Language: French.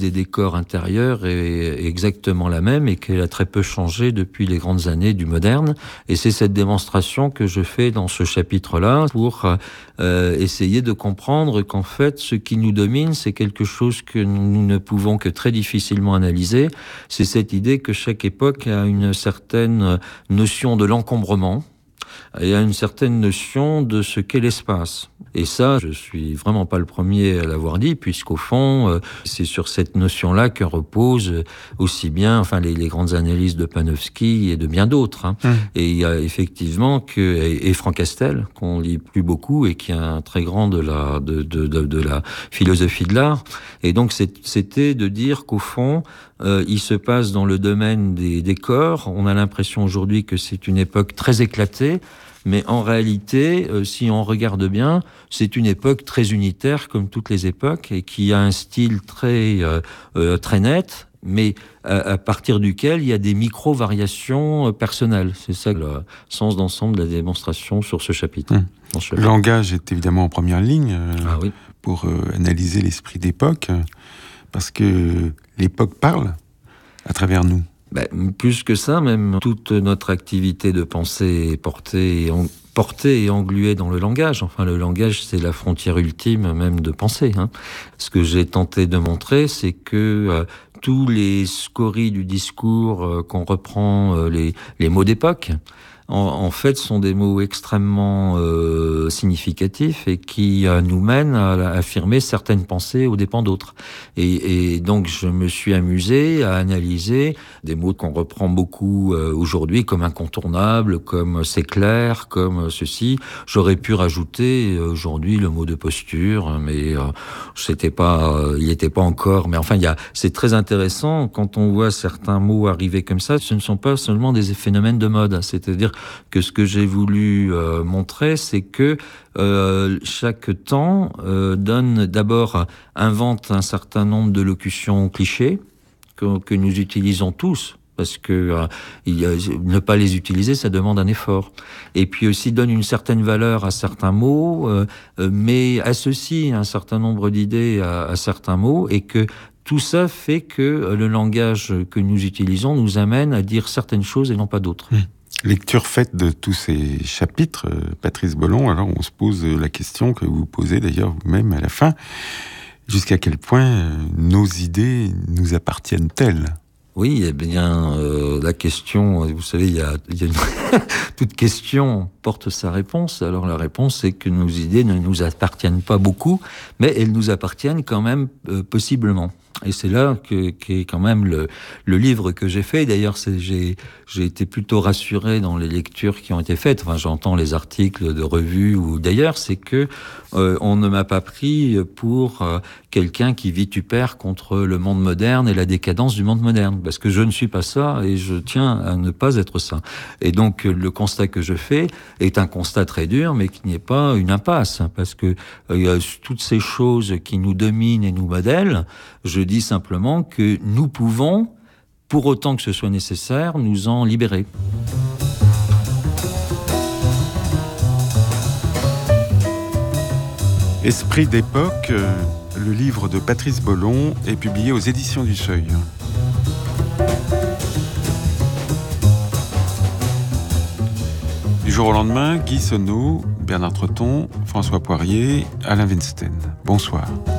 des décors intérieurs est exactement la même et qu'elle a très peu changé depuis les grandes années du moderne. Et c'est cette démonstration que je fais dans ce chapitre-là pour essayer de comprendre qu'en fait, ce qui nous domine, c'est quelque chose que nous ne pouvons que très difficilement analyser. C'est cette idée que chaque époque a une certaine notion de l'encombrement et a une certaine notion de ce qu'est l'espace. Et ça, je suis vraiment pas le premier à l'avoir dit, puisqu'au fond, c'est sur cette notion-là que repose aussi bien, les grandes analyses de Panofsky et de bien d'autres. Et il y a effectivement et Franck Castel, qu'on lit plus beaucoup et qui est un très grand de la philosophie de l'art. Et donc, c'était de dire qu'au fond, il se passe dans le domaine des décors. On a l'impression aujourd'hui que c'est une époque très éclatée. Mais en réalité, si on regarde bien, c'est une époque très unitaire, comme toutes les époques, et qui a un style très net, mais à partir duquel il y a des micro-variations personnelles. C'est ça le sens d'ensemble de la démonstration sur ce chapitre. Le langage est évidemment en première ligne oui. Pour analyser l'esprit d'époque, parce que l'époque parle à travers nous. Plus que ça, même toute notre activité de pensée est portée et engluée dans le langage. Enfin, le langage, c'est la frontière ultime même de pensée. Ce que j'ai tenté de montrer, c'est que tous les scories du discours qu'on reprend, les mots d'époque, en fait, sont des mots extrêmement significatifs et qui nous mènent à affirmer certaines pensées aux dépens d'autres. Et donc, je me suis amusé à analyser des mots qu'on reprend beaucoup aujourd'hui comme incontournables, comme c'est clair, comme ceci. J'aurais pu rajouter aujourd'hui le mot de posture, mais il n'était pas encore. Mais enfin, c'est très intéressant quand on voit certains mots arriver comme ça. Ce ne sont pas seulement des phénomènes de mode, c'est-à-dire que ce que j'ai voulu montrer, c'est que chaque temps invente un certain nombre de locutions clichés que nous utilisons tous. Parce que ne pas les utiliser, ça demande un effort. Et puis aussi donne une certaine valeur à certains mots, mais associe un certain nombre d'idées à certains mots, et que tout ça fait que le langage que nous utilisons nous amène à dire certaines choses et non pas d'autres. Lecture faite de tous ces chapitres, Patrice Bollon, alors on se pose la question que vous posez d'ailleurs vous-même à la fin. Jusqu'à quel point nos idées nous appartiennent-elles ? Oui, eh bien, la question, vous savez, il y a toute question porte sa réponse. Alors la réponse, c'est que nos idées ne nous appartiennent pas beaucoup, mais elles nous appartiennent quand même possiblement. Et c'est là qu'est quand même le livre que j'ai fait. D'ailleurs, j'ai été plutôt rassuré dans les lectures qui ont été faites. Enfin, j'entends les articles de revues ou d'ailleurs, c'est que on ne m'a pas pris pour quelqu'un qui vitupère contre le monde moderne et la décadence du monde moderne, parce que je ne suis pas ça et je tiens à ne pas être ça. Et donc, le constat que je fais est un constat très dur, mais qui n'est pas une impasse, parce que toutes ces choses qui nous dominent et nous modèlent, je dis simplement que nous pouvons, pour autant que ce soit nécessaire, nous en libérer. Esprit d'époque, le livre de Patrice Bollon est publié aux éditions du Seuil. Du jour au lendemain, Guy Sonnot, Bernard Treton, François Poirier, Alain Weinstein. Bonsoir.